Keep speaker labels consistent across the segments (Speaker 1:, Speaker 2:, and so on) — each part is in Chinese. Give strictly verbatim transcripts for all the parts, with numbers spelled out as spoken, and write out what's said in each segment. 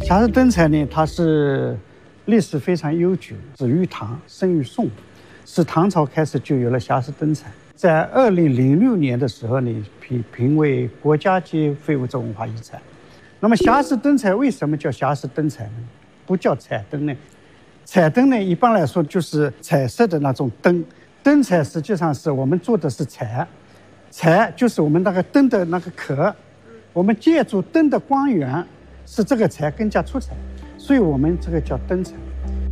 Speaker 1: 匣式灯彩呢，它是历史非常悠久，始于唐，生于宋，是唐朝开始就有了匣式灯彩。在二零零六年的时候呢，评评为国家级非物质文化遗产。那么匣式灯彩为什么叫匣式灯彩呢？不叫彩灯呢？彩灯呢，一般来说就是彩色的那种灯，灯彩实际上是我们做的是材，材就是我们那个灯的那个壳，我们借助灯的光源，使这个材更加出彩，所以我们这个叫灯彩。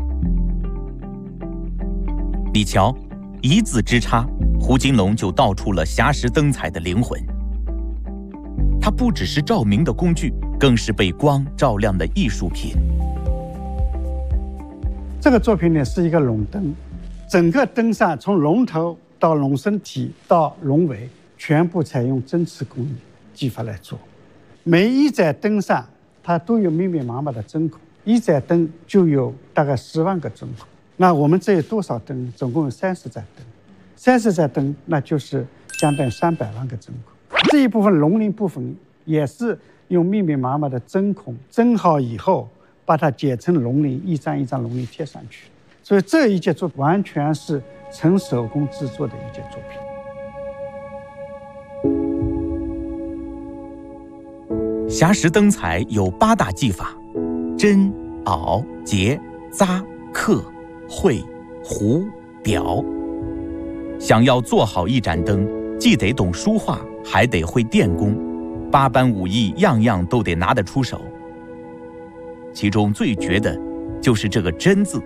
Speaker 2: 你瞧，一字之差，胡金龙就道出了匣式灯彩的灵魂。它不只是照明的工具，更是被光照亮的艺术品。
Speaker 1: 这个作品呢是一个笼灯，整个灯上从龙头到龙身体到龙尾，全部采用针刺工艺技法来做。每一盏灯上它都有密密麻麻的针孔，一盏灯就有大概十万个针孔。那我们这有多少灯？总共有三十盏灯，三十盏灯那就是相当于三百万个针孔。这一部分龙鳞部分也是用密密麻麻的针孔针好以后，把它剪成龙鳞，一张一张龙鳞贴上去。所以这一件作品完全是纯手工制作的一件作品。
Speaker 2: 匣式灯彩有八大技法：针、凹、结、扎、刻、绘、糊、裱。想要做好一盏灯，既得懂书画，还得会电工，八般武艺样样都得拿得出手。其中最绝的就是这个针字，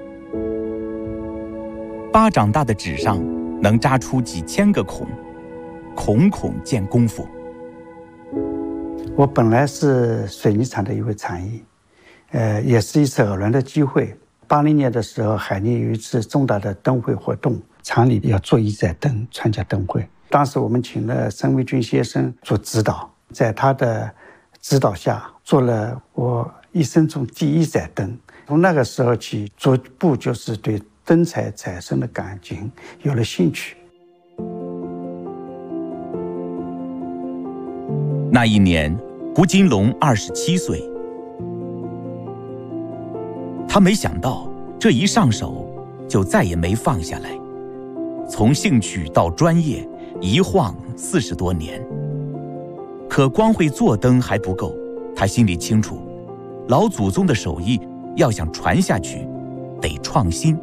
Speaker 2: 巴掌大的纸上能扎出几千个孔，孔孔见功夫。
Speaker 1: 我本来是水泥厂的一位厂医，呃，也是一次偶然的机会。八零年的时候，海宁有一次重大的灯会活动，厂里要做一盏灯参加灯会。当时我们请了申维军先生做指导，在他的指导下做了我一生中第一盏灯。从那个时候起，逐步就是对灯彩产生了感情，有了兴趣。
Speaker 2: 那一年，胡金龙二十七岁。他没想到，这一上手就再也没放下来。从兴趣到专业，一晃四十多年。可光会做灯还不够，他心里清楚，老祖宗的手艺要想传下去，得创新。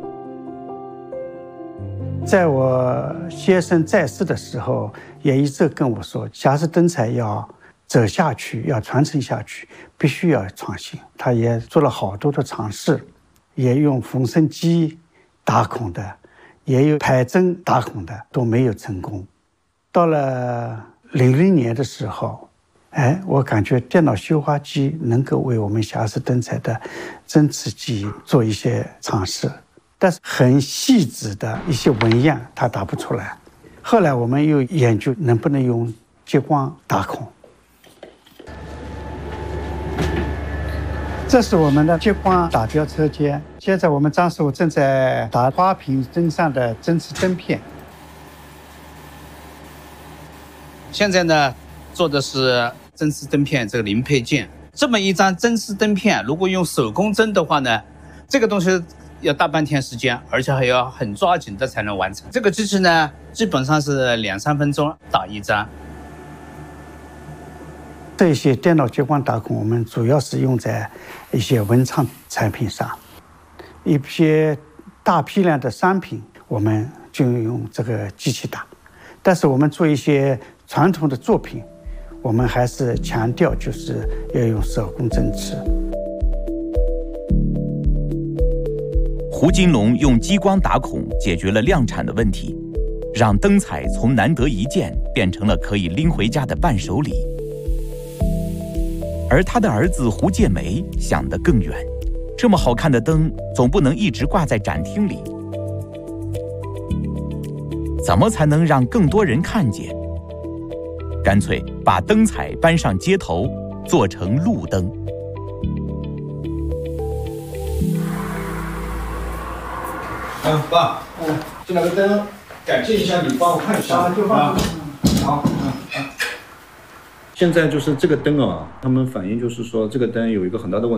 Speaker 1: 在我先生在世的时候，也一直跟我说，匣式灯彩要走下去，要传承下去，必须要创新。他也做了好多的尝试，也用缝纫机打孔的，也有排针打孔的，都没有成功。到了零零年的时候，哎，我感觉电脑绣花机能够为我们匣式灯彩的针刺技艺做一些尝试，但是很细致的一些纹样它打不出来。后来我们又研究能不能用激光打孔。这是我们的激光打标车间。现在我们张师傅正在打花瓶灯上的针刺灯片。
Speaker 3: 现在呢，做的是针刺灯片这个零配件。这么一张针刺灯片，如果用手工针的话呢，这个东西要大半天时间，而且还要很抓紧的才能完成。这个机器呢，基本上是两三分钟打一张。
Speaker 1: 这些电脑激光打孔，我们主要是用在一些文创产品上，一些大批量的商品，我们就用这个机器打。但是我们做一些传统的作品，我们还是强调就是要用手工针刺。
Speaker 2: 胡金龙用激光打孔解决了量产的问题，让灯彩从难得一见变成了可以拎回家的伴手礼。而他的儿子胡介梅想得更远，这么好看的灯总不能一直挂在展厅里，怎么才能让更多人看见？干脆把灯彩搬上街头，做成路灯。
Speaker 4: 嗯，爸，嗯，这两个灯改进一下，你帮我看一下啊，就放。好，嗯嗯。现在就是这个灯啊，他们反映就是说这个灯有一个很大的问题。